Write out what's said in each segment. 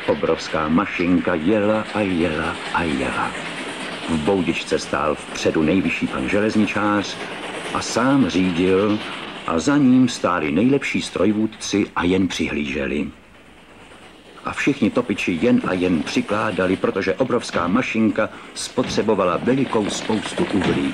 Obrovská mašinka jela a jela a jela. V boudičce stál vpředu nejvyšší pan železničář a sám řídil a za ním stáli nejlepší strojvůdci a jen přihlíželi. A všichni topiči jen a jen přikládali, protože obrovská mašinka spotřebovala velikou spoustu uhlí.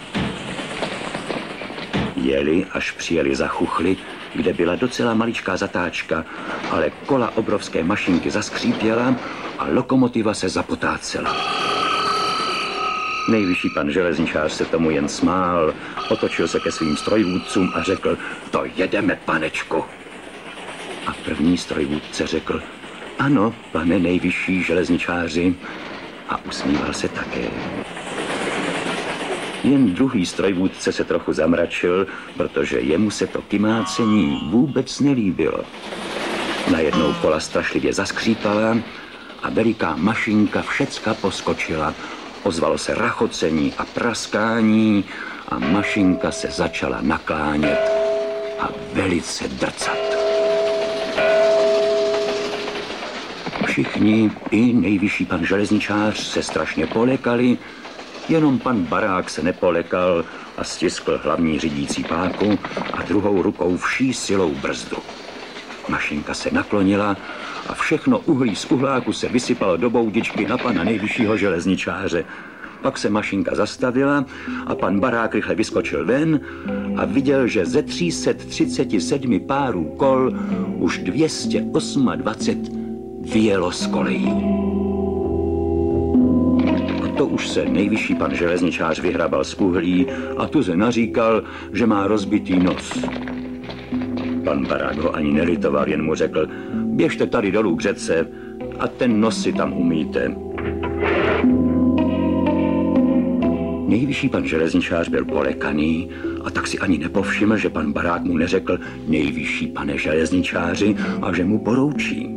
Jeli, až přijeli za Chuchly, kde byla docela maličká zatáčka, ale kola obrovské mašinky zaskřípěla a lokomotiva se zapotácela. Nejvyšší pan železničář se tomu jen smál, otočil se ke svým strojvůdcům a řekl: to jedeme, panečku. A první strojvůdce řekl: ano, pane nejvyšší železničáři, a usmíval se také. Jen druhý strojvůdce se trochu zamračil, protože jemu se to kymácení vůbec nelíbilo. Najednou kola strašlivě zaskřípala a veliká mašinka všecka poskočila. Ozvalo se rachocení a praskání a mašinka se začala naklánět a velice drcat. Všichni, i nejvyšší pan železničář, se strašně polekali, jenom pan Barák se nepolekal a stiskl hlavní řídící páku a druhou rukou vší silou brzdu. Mašinka se naklonila a všechno uhlí z uhláku se vysypalo do boudičky na pana nejvyššího železničáře. Pak se mašinka zastavila a pan Barák rychle vyskočil ven a viděl, že ze 337 párů kol už 228 vyjelo z kolejí. A to už se nejvyšší pan železničář vyhrabal z uhlí a tuze naříkal, že má rozbitý nos. Pan Barák ho ani nelitoval, jen mu řekl: běžte tady dolů k řece a ten nos si tam umýjte. Nejvyšší pan železničář byl polekaný a tak si ani nepovšiml, že pan Barák mu neřekl: nejvyšší pane železničáři, a že mu poroučí.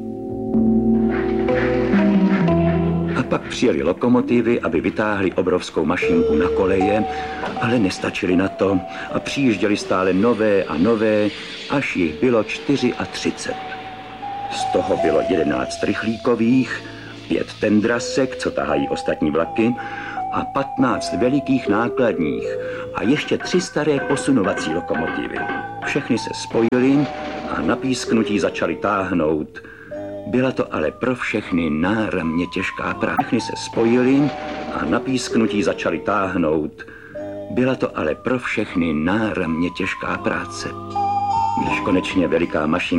A pak přijeli lokomotivy, aby vytáhli obrovskou mašinku na koleje, ale nestačili na to a přijížděli stále nové a nové, až jich bylo 34. Z toho bylo 11 rychlíkových, 5 tendrasek, co tahají ostatní vlaky, a 15 velikých nákladních a ještě 3 staré posunovací lokomotivy. Všechny se spojily a na písknutí začaly táhnout. Byla to ale pro všechny náramně těžká práce. Všechny se spojily a na písknutí začaly táhnout. Byla to ale pro všechny náramně těžká práce. Když konečně veliká mašinka